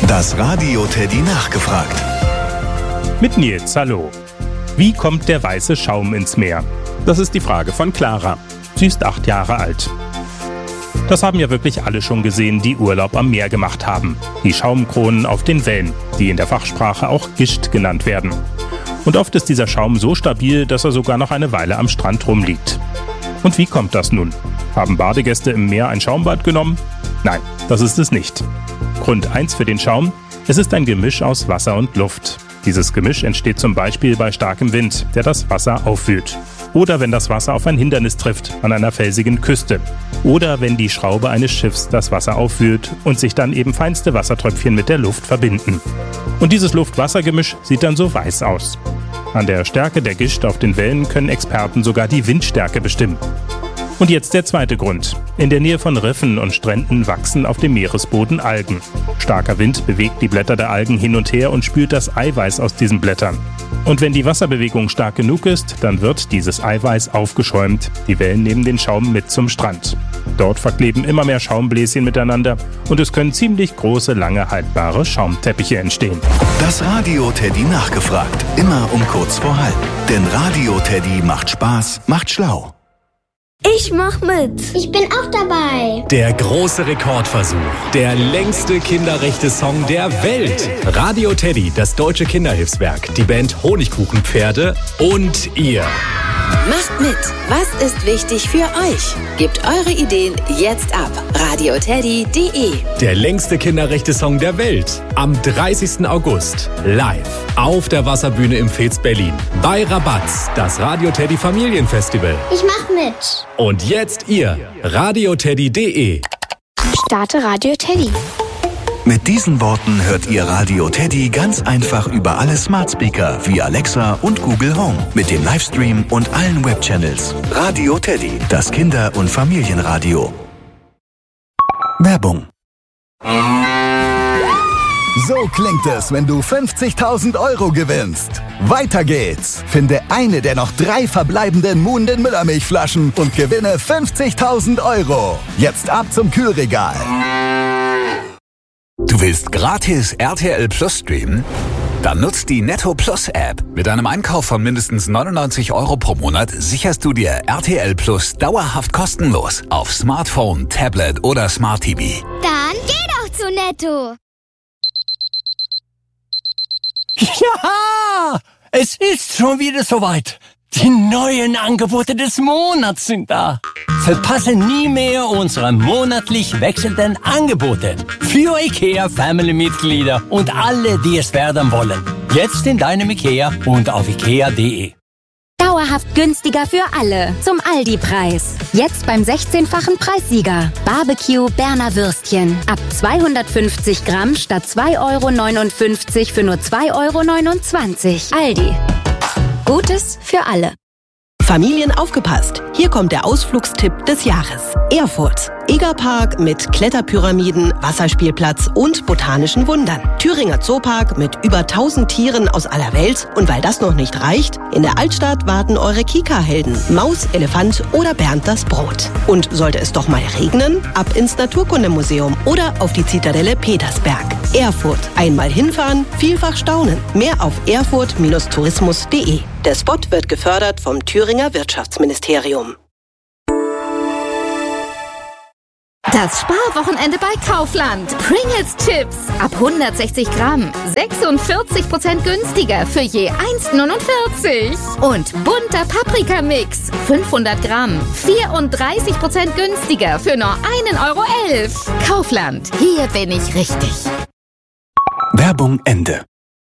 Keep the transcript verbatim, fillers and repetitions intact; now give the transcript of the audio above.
Das Radio Teddy nachgefragt. Mit Nils, hallo. Wie kommt der weiße Schaum ins Meer? Das ist die Frage von Clara. Sie ist acht Jahre alt. Das haben ja wirklich alle schon gesehen, die Urlaub am Meer gemacht haben. Die Schaumkronen auf den Wellen, die in der Fachsprache auch Gischt genannt werden. Und oft ist dieser Schaum so stabil, dass er sogar noch eine Weile am Strand rumliegt. Und wie kommt das nun? Haben Badegäste im Meer ein Schaumbad genommen? Nein, das ist es nicht. Grund eins für den Schaum: Es ist ein Gemisch aus Wasser und Luft. Dieses Gemisch entsteht zum Beispiel bei starkem Wind, der das Wasser aufwühlt. Oder wenn das Wasser auf ein Hindernis trifft, an einer felsigen Küste. Oder wenn die Schraube eines Schiffs das Wasser aufwühlt und sich dann eben feinste Wassertröpfchen mit der Luft verbinden. Und dieses Luft-Wasser-Gemisch sieht dann so weiß aus. An der Stärke der Gischt auf den Wellen können Experten sogar die Windstärke bestimmen. Und jetzt der zweite Grund. In der Nähe von Riffen und Stränden wachsen auf dem Meeresboden Algen. Starker Wind bewegt die Blätter der Algen hin und her und spült das Eiweiß aus diesen Blättern. Und wenn die Wasserbewegung stark genug ist, dann wird dieses Eiweiß aufgeschäumt. Die Wellen nehmen den Schaum mit zum Strand. Dort verkleben immer mehr Schaumbläschen miteinander und es können ziemlich große, lange haltbare Schaumteppiche entstehen. Das Radio Teddy nachgefragt. Immer um kurz vor halb. Denn Radio Teddy macht Spaß, macht schlau. Ich mach mit. Ich bin auch dabei. Der große Rekordversuch. Der längste Kinderrechte-Song der Welt. Radio Teddy, das deutsche Kinderhilfswerk, die Band Honigkuchenpferde und ihr. Macht mit. Was ist wichtig für euch? Gebt eure Ideen jetzt ab. radio teddy punkt de. Der längste Kinderrechte-Song der Welt. Am dreißigsten August. Live. Auf der Wasserbühne im Fez Berlin. Bei Rabatz. Das Radio Teddy Familienfestival. Ich mach mit. Und jetzt ihr. radio teddy punkt de. Starte Radio Teddy. Mit diesen Worten hört ihr Radio Teddy ganz einfach über alle Smart Speaker wie Alexa und Google Home. Mit dem Livestream und allen Webchannels. Radio Teddy, das Kinder- und Familienradio. Werbung. So klingt es, wenn du fünfzigtausend Euro gewinnst. Weiter geht's. Finde eine der noch drei verbleibenden Moon den Müllermilchflaschen und gewinne fünfzigtausend Euro. Jetzt ab zum Kühlregal. Du willst gratis R T L Plus streamen? Dann nutzt die Netto Plus App. Mit einem Einkauf von mindestens neunundneunzig Euro pro Monat sicherst du dir R T L Plus dauerhaft kostenlos auf Smartphone, Tablet oder Smart T V. Dann geh doch zu Netto. Ja, es ist schon wieder soweit. Die neuen Angebote des Monats sind da. Verpasse nie mehr unsere monatlich wechselnden Angebote. Für IKEA Family-Mitglieder und alle, die es werden wollen. Jetzt in deinem IKEA und auf ikea punkt de. Dauerhaft günstiger für alle. Zum Aldi-Preis. Jetzt beim sechzehnfachen Preissieger. Barbecue Berner Würstchen. Ab zweihundertfünfzig Gramm statt zwei Euro neunundfünfzig für nur zwei Euro neunundzwanzig. Aldi. Gutes für alle. Familien aufgepasst! Hier kommt der Ausflugstipp des Jahres. Erfurt. Egerpark mit Kletterpyramiden, Wasserspielplatz und botanischen Wundern. Thüringer Zoopark mit über tausend Tieren aus aller Welt. Und weil das noch nicht reicht, in der Altstadt warten eure Kika-Helden. Maus, Elefant oder Bernd das Brot. Und sollte es doch mal regnen? Ab ins Naturkundemuseum oder auf die Zitadelle Petersberg. Erfurt. Einmal hinfahren, vielfach staunen. Mehr auf erfurt tourismus punkt de. Der Spot wird gefördert vom Thüringer Wirtschaftsministerium. Das Sparwochenende bei Kaufland. Pringles Chips ab hundertsechzig Gramm. sechsundvierzig Prozent günstiger für je eins neunundvierzig. Und bunter Paprikamix. fünfhundert Gramm. vierunddreißig Prozent günstiger für nur ein Euro elf. Kaufland. Hier bin ich richtig. Werbung Ende.